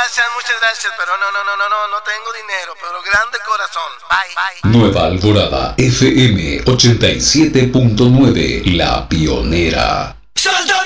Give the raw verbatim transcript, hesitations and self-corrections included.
gracias, muchas gracias, pero no, no, no, no, no, no tengo dinero, pero grande corazón. Bye, bye. Nueva Alborada F M ochenta y siete punto nueve, La Pionera. ¡Salta!